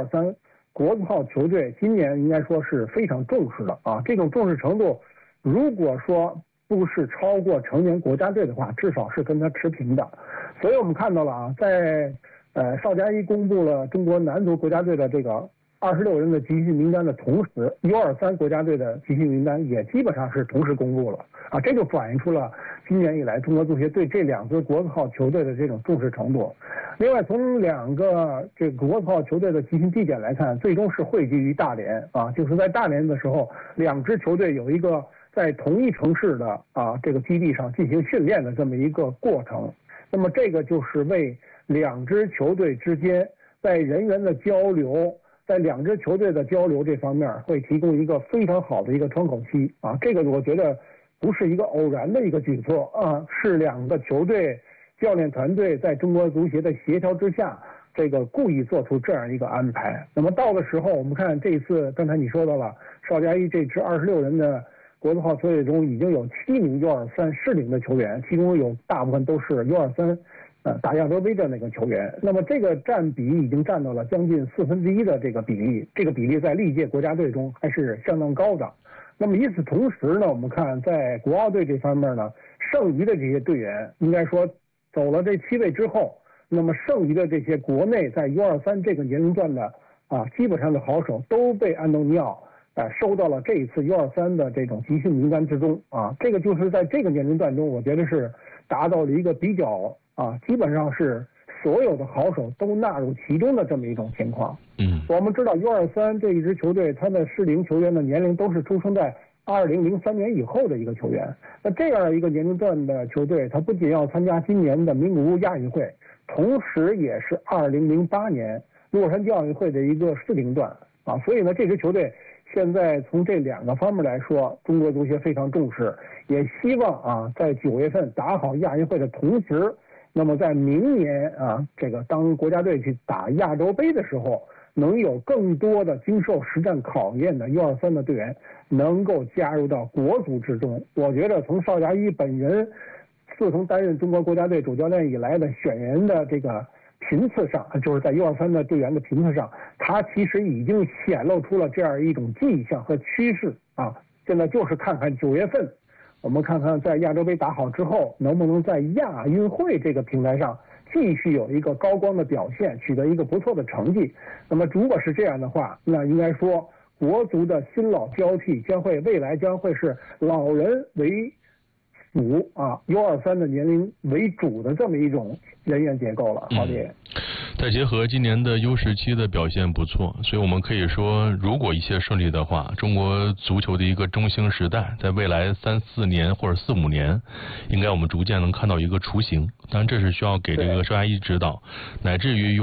U23国字号球队今年应该说是非常重视的啊，这种重视程度，如果说不是超过成年国家队的话，至少是跟他持平的。所以我们看到了啊，在邵佳一公布了中国男足国家队的这个26人的集训名单的同时 ，U23国家队的集训名单也基本上是同时公布了啊，这就反映出了今年以来中国足协对这2支国字号球队的这种重视程度。另外，从2个这个国字号球队的集训地点来看，最终是汇集于大连啊，就是在大连的时候，2支球队有一个在同一城市的这个基地上进行训练的这么一个过程。那么这个就是为2支球队之间在人员的交流，在2支球队的交流这方面会提供一个非常好的一个窗口期啊，这个我觉得不是一个偶然的一个举措啊，是2个球队教练团队在中国足协的协调之下，这个故意做出这样一个安排。那么到的时候，我们看这一次，刚才你说到了邵佳一这支26人的国字号球队中，已经有7名U23适龄的球员，其中有大部分都是U23打亚洲杯的那个球员。那么这个占比已经占到了将近1/4的这个比例，这个比例在历届国家队中还是相当高的。那么与此同时呢，我们看在国奥队这方面呢，剩余的这些队员应该说走了这7位之后，那么剩余的这些国内在 U23这个年龄段的基本上的好手都被安东尼奥收到了这一次 U23的这种集训名单之中啊，这个就是在这个年龄段中，我觉得是达到了一个比较基本上是所有的好手都纳入其中的这么一种情况。我们知道 U23这一支球队，它的适龄球员的年龄都是出生在2003年以后的一个球员。那这样一个年龄段的球队，他不仅要参加今年的名古屋亚运会，同时也是2008年洛杉矶奥运会的一个适龄段啊。所以呢，这支球队现在从这2个方面来说，中国足协非常重视，也希望在9月份打好亚运会的同时，那么在明年这个当国家队去打亚洲杯的时候，能有更多的经受实战考验的 U23的队员能够加入到国足之中。我觉得从邵佳一本人自从担任中国国家队主教练以来的选人的这个频次上，就是在 U23的队员的频次上，他其实已经显露出了这样一种迹象和趋势啊。现在就是看看9月份，我们看看在亚洲杯打好之后，能不能在亚运会这个平台上继续有一个高光的表现，取得一个不错的成绩。那么如果是这样的话，那应该说国足的新老交替未来将会是老人为辅U23的年龄为主的这么一种人员结构了。好的。 再结合今年的U17的表现不错，所以我们可以说，如果一切顺利的话，中国足球的一个中兴时代，在未来3、4年或者4、5年，应该我们逐渐能看到一个雏形。当然，这是需要给这个邵佳一指导，乃至于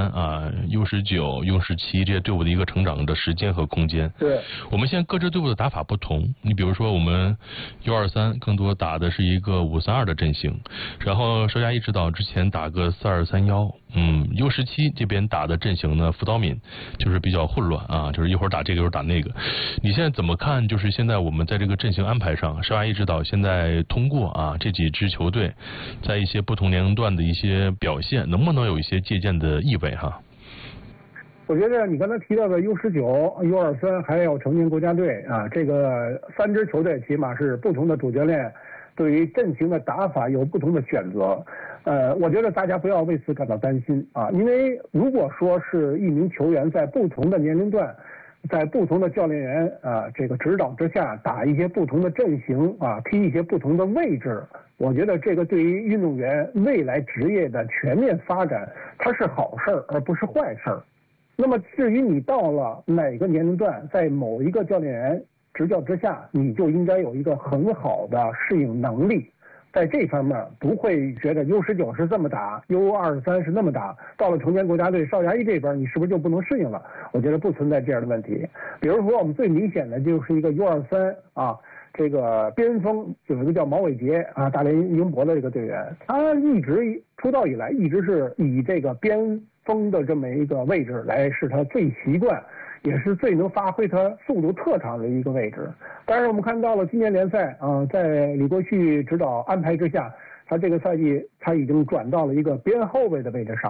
U23、U19、U17这些队伍的一个成长的时间和空间。 对， 我们现在各支队伍的打法不同，你比如说我们 U23更多打的是一个5-3-2的阵型，然后邵佳一指导之前打个4-2-3-1。U17这边打的阵型呢，辅导敏就是比较混乱就是一会儿打这个一会儿打那个。你现在怎么看？就是现在我们在这个阵型安排上，邵佳一指导现在通过这几支球队在一些不同年龄段的一些表现，能不能有一些借鉴的意味哈？ 我觉得你刚才提到的 U19、U23 还有成年国家队这个3支球队起码是不同的主教练对于阵型的打法有不同的选择。我觉得大家不要为此感到担心因为如果说是一名球员在不同的年龄段，在不同的教练员这个指导之下打一些不同的阵型踢一些不同的位置，我觉得这个对于运动员未来职业的全面发展，它是好事而不是坏事。那么至于你到了哪个年龄段，在某一个教练员执教之下，你就应该有一个很好的适应能力。在这方面不会觉得 U19 是这么打， U23 是那么打，到了成年国家队邵佳一这边你是不是就不能适应了？我觉得不存在这样的问题。比如说我们最明显的就是一个 U23这个边锋有一个叫毛伟杰大连英博的这个队员，他一直出道以来一直是以这个边锋的这么一个位置来是他最习惯也是最能发挥他速度特长的一个位置。但是我们看到了今年联赛在李国旭指导安排之下，他这个赛季他已经转到了一个边后卫的位置上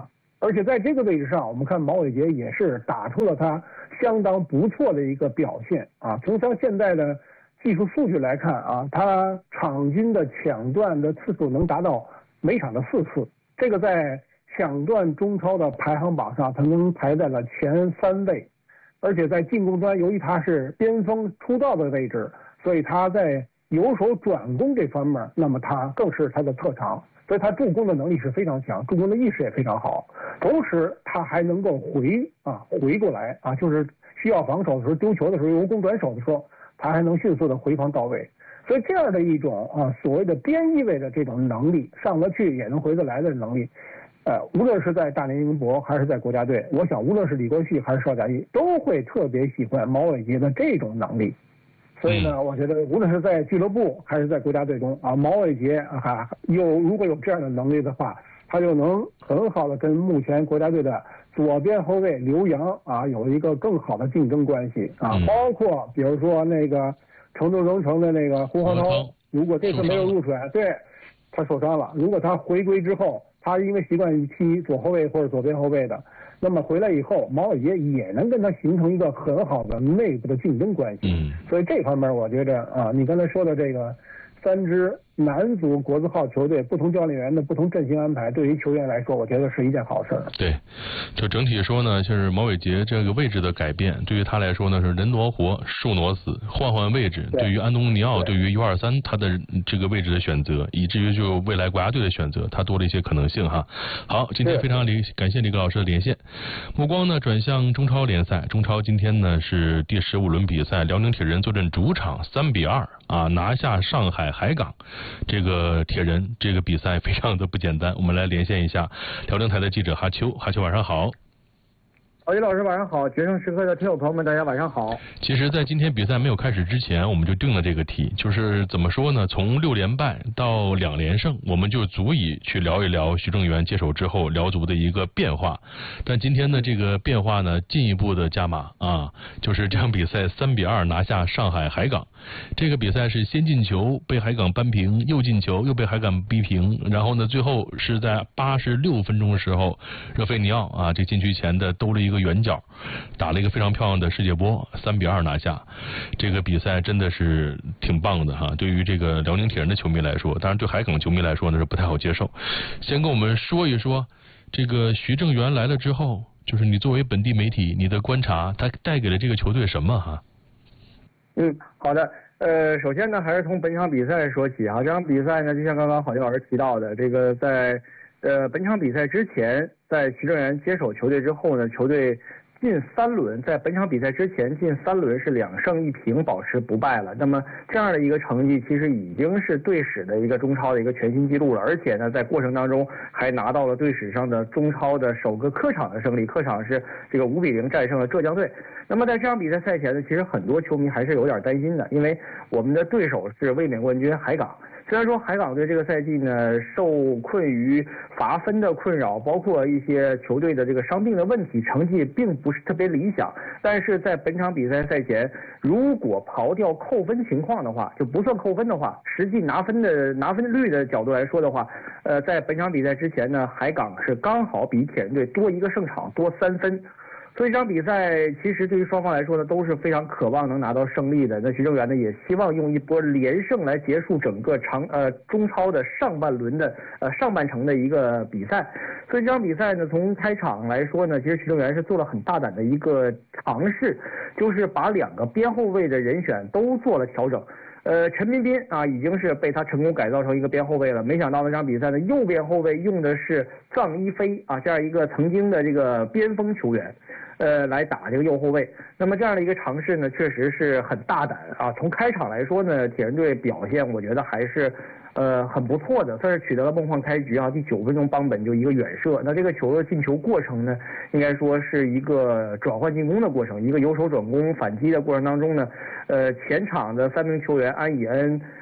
而且在这个位置上，我们看毛伟杰也是打出了他相当不错的一个表现啊。从他现在的技术数据来看啊，他场均的抢断的次数能达到每场的4次，这个在抢断中超的排行榜上，他能排在了前3位。而且在进攻端，由于他是边锋出道的位置，所以他在由守转攻这方面，那么他更是他的特长。所以他助攻的能力是非常强，助攻的意识也非常好。同时，他还能够回过来啊，就是需要防守的时候、丢球的时候、由攻转守的时候，他还能迅速的回防到位。所以这样的一种所谓的边翼位的这种能力，上得去也能回得来的能力。无论是在大连英博还是在国家队，我想无论是李国旭还是邵佳一，都会特别喜欢毛伟杰的这种能力。所以呢，我觉得无论是在俱乐部还是在国家队中毛伟杰如果有这样的能力的话，他就能很好的跟目前国家队的左边后卫刘洋有一个更好的竞争关系包括比如说那个成都荣城的那个胡浩涛，如果这次没有入选，对，他受伤了，如果他回归之后。他因为习惯于踢左后卫或者左边后卫的，那么回来以后，毛伟杰也能跟他形成一个很好的内部的竞争关系。所以这方面我觉得你刚才说的这个3支男足国字号球队不同教练员的不同阵型安排，对于球员来说，我觉得是一件好事。 对，就整体说呢，就是毛伟杰这个位置的改变，对于他来说呢是人挪活，树挪死，换位置。对于安东尼奥，对于U23他的这个位置的选择，以至于就未来国家队的选择，他多了一些可能性哈。好，今天非常感谢李格老师的连线。目光呢转向中超联赛，中超今天呢是第15轮比赛，辽宁铁人坐镇主场3-2拿下上海海港。这个铁人这个比赛非常的不简单，我们来连线一下辽宁台的记者哈秋。哈秋晚上好。 郝宇老师晚上好，决胜时刻的听友朋友们大家晚上好。 其实在今天比赛没有开始之前，我们就定了这个题，就是怎么说呢，从6连败到2连胜，我们就足以去聊一聊徐正源接手之后辽足的一个变化。但今天的这个变化呢进一步的加码就是这场比赛3-2拿下上海海港。这个比赛是先进球被海港扳平，又进球又被海港逼平，然后呢最后是在86分钟的时候，热菲尼奥这禁区前的兜了一个圆角，打了一个非常漂亮的世界波，3-2拿下。这个比赛真的是挺棒的哈，对于这个辽宁铁人的球迷来说，当然对海港球迷来说呢是不太好接受。先跟我们说一说这个徐正源来了之后，就是你作为本地媒体，你的观察，他带给了这个球队什么哈？ 好的。首先呢，还是从本场比赛说起这场比赛呢，就像刚刚郝宇老师提到的，这个在本场比赛之前，在徐正源接手球队之后呢，球队近3轮，在本场比赛之前近3轮是2胜1平保持不败了。那么这样的一个成绩，其实已经是队史的一个中超的一个全新纪录了。而且呢，在过程当中还拿到了队史上的中超的首个客场的胜利，客场是这个5-0战胜了浙江队。那么在这场比赛赛前呢，其实很多球迷还是有点担心的，因为我们的对手是卫冕冠军海港。虽然说海港队这个赛季呢受困于罚分的困扰，包括一些球队的这个伤病的问题，成绩并不是特别理想，但是在本场比赛赛前，如果刨掉扣分情况的话，就不算扣分的话，实际拿分率的角度来说的话，在本场比赛之前呢，海港是刚好比铁人队多一个胜场，多3分。所以这场比赛其实对于双方来说呢，都是非常渴望能拿到胜利的。那徐正源呢，也希望用一波连胜来结束整个中超的上半程的一个比赛。所以这场比赛呢，从开场来说呢，其实徐正源是做了很大胆的一个尝试，就是把2个边后卫的人选都做了调整。陈彬彬已经是被他成功改造成一个边后卫了。没想到那场比赛呢，右边后卫用的是臧一飞这样一个曾经的这个边锋球员，来打这个右后卫。那么这样的一个尝试呢，确实是很大胆从开场来说呢，铁人队表现我觉得还是很不错的，算是取得了梦幻开局第9分钟邦本就一个远射。那这个球的进球过程呢，应该说是一个转换进攻的过程，一个由守转攻反击的过程当中呢，前场的3名球员安以恩、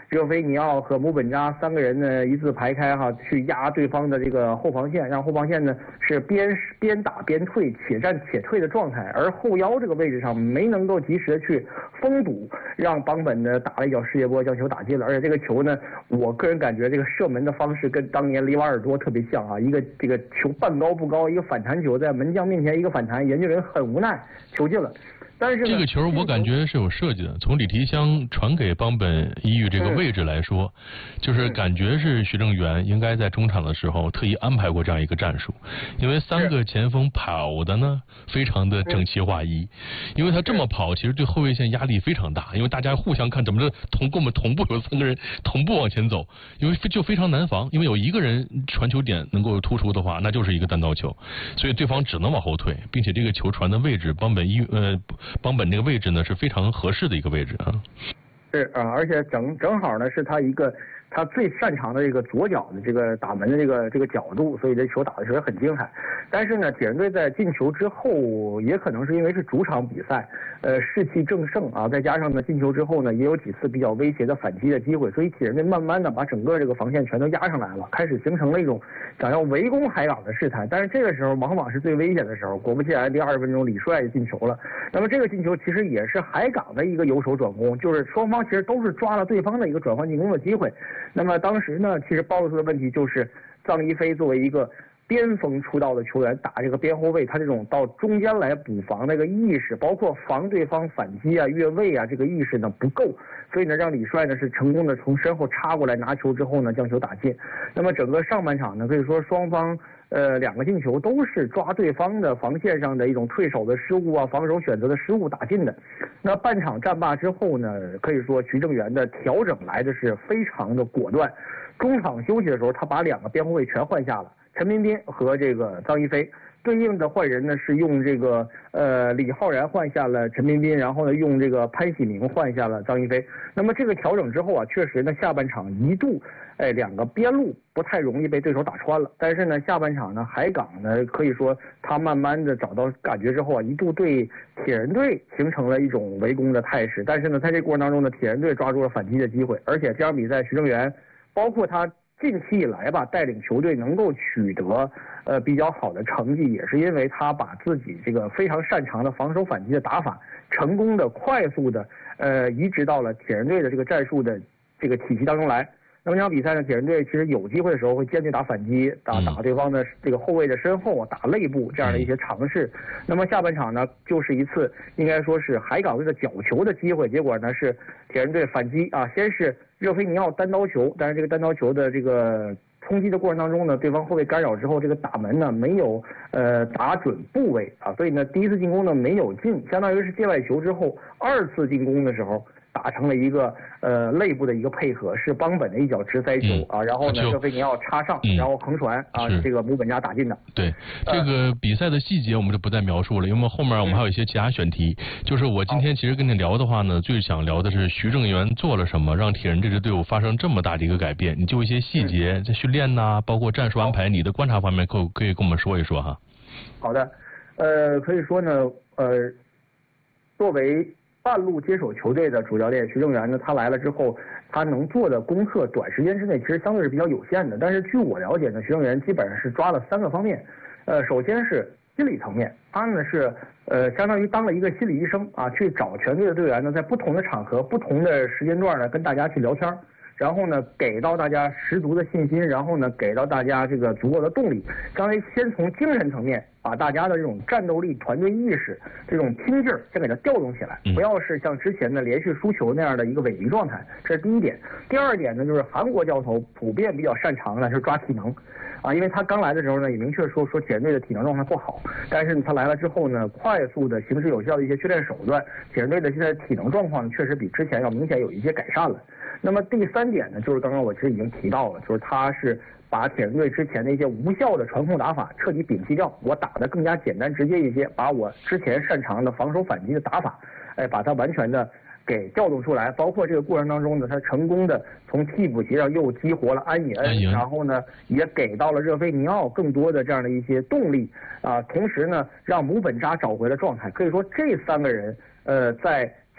热菲尼奥和姆本扎3个人呢一字排开哈，去压对方的这个后防线，让后防线呢是边打边退，且战且退的状态，而后腰这个位置上没能够及时的去封堵，让邦本呢打了一脚世界波将球打进了，而且这个球呢，我个人感觉这个射门的方式跟当年里瓦尔多特别像啊，一个这个球半高不高，一个反弹球在门将面前一个反弹，研究员很无奈，球进了。但是这个球我感觉是有设计的，从李提香传给邦本伊育这个位置来说，就是感觉是徐正源应该在中场的时候特意安排过这样一个战术，因为3个前锋跑的呢非常的整齐划一，因为他这么跑其实对后卫线压力非常大，因为大家互相看怎么着跟我们同步有3个人同步往前走，因为就非常难防，因为有一个人传球点能够突出的话，那就是一个单刀球，所以对方只能往后退，并且这个球传的位置邦本这个位置呢是非常合适的一个位置啊。 是啊，而且正好呢是他最擅长的这个左脚的这个打门的这个角度，所以这球打的时候也很精彩。但是呢，铁人队在进球之后，也可能是因为是主场比赛，士气正盛啊，再加上呢进球之后呢，也有几次比较威胁的反击的机会，所以铁人队慢慢的把整个这个防线全都压上来了，开始形成了一种想要围攻海港的势态。但是这个时候往往是最危险的时候，果不其然，第20分钟李帅就进球了。那么这个进球其实也是海港的一个由守转攻，就是双方其实都是抓了对方的一个转换进攻的机会。那么当时呢，其实暴露出的问题就是臧一飞作为一个边锋出道的球员，打这个边后卫，他这种到中间来补防的一个意识，包括防对方反击啊、越位啊，这个意识呢不够，所以呢让李帅呢是成功的从身后插过来拿球之后呢将球打进。那么整个上半场呢，可以说双方2个进球都是抓对方的防线上的一种退守的失误啊、防守选择的失误打进的。那半场战罢之后呢，可以说徐正源的调整来的是非常的果断。中场休息的时候，他把2个边后卫全换下了，陈彬彬和这个臧一飞。对应的换人呢是用这个李浩然换下了陈彬彬，然后呢用这个潘喜明换下了臧一飞。那么这个调整之后啊，确实呢下半场一度2个边路不太容易被对手打穿了，但是呢下半场呢海港呢可以说他慢慢的找到感觉之后啊，一度对铁人队形成了一种围攻的态势，但是呢在这过程当中呢，铁人队抓住了反击的机会，而且这场比赛徐正源包括他近期以来吧，带领球队能够取得比较好的成绩，也是因为他把自己这个非常擅长的防守反击的打法，成功的快速的移植到了铁人队的这个战术的这个体系当中来。那么这场比赛呢，铁人队其实有机会的时候会坚决打反击，打对方的这个后卫的身后，打肋部这样的一些尝试。那么下半场呢，就是一次应该说是海港队的角球的机会，结果呢是铁人队反击啊，先是热菲尼奥单刀球，但是这个单刀球的这个冲击的过程当中呢，对方后卫干扰之后，这个打门呢没有打准部位啊，所以呢第一次进攻呢没有进，相当于是界外球之后2次进攻的时候打成了一个肋部的一个配合，是邦本的一脚直塞球啊，然后呢热菲尼奥插上，然后横传啊，这个姆本扎打进的。 对，这个比赛的细节我们就不再描述了，因为后面我们还有一些其他选题。就是我今天其实跟你聊的话呢，最想聊的是徐正源做了什么，让铁人这支队伍发生这么大的一个改变。你就一些细节，在训练呐，包括战术安排，你的观察方面可以跟我们说一说哈。 好的，可以说呢，作为半路接手球队的主教练徐正源呢，他来了之后，他能做的功课短时间之内其实相对是比较有限的。但是据我了解呢，徐正源基本上是抓了3个方面。首先是心理层面，他呢是相当于当了一个心理医生啊，去找全队的队员呢，在不同的场合、不同的时间段呢，跟大家去聊天。然后呢，给到大家十足的信心，然后呢，给到大家这个足够的动力。刚才先从精神层面，把大家的这种战斗力、团队意识、这种拼劲儿，先给它调动起来，不要是像之前的连续输球那样的一个萎靡状态。这是第一点。第二点呢，就是韩国教头普遍比较擅长的是抓体能。啊，因为他刚来的时候呢，也明确说铁人队的体能状态不好，但是他来了之后呢，快速的行之有效的一些训练手段，铁人队的现在体能状况确实比之前要明显有一些改善了。那么第3点呢，就是刚刚我其实已经提到了，就是他是把铁人队之前的一些无效的传控打法彻底摒弃掉，我打得更加简单直接一些，把我之前擅长的防守反击的打法，把它完全的给调动出来，包括这个过程当中呢，他成功的从替补席上又激活了安岩，然后呢也给到了热菲尼奥更多的这样的一些动力啊，同时呢让姆本扎找回了状态。可以说这3个人在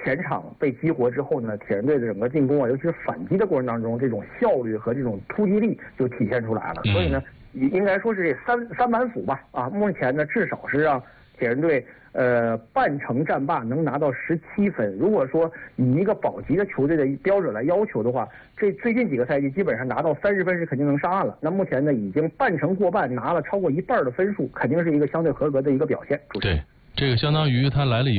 前场被激活之后呢，铁人队的整个进攻啊，尤其是反击的过程当中，这种效率和这种突击力就体现出来了。所以呢，应该说是这三板斧吧，啊，目前呢至少是让铁人队半程战罢能拿到17分。如果说以一个保级的球队的标准来要求的话，这最近几个赛季基本上拿到30分是肯定能上岸了。那目前呢，已经半程过半，拿了超过1半的分数，肯定是一个相对合格的一个表现。 对，这个相当于他来了以后。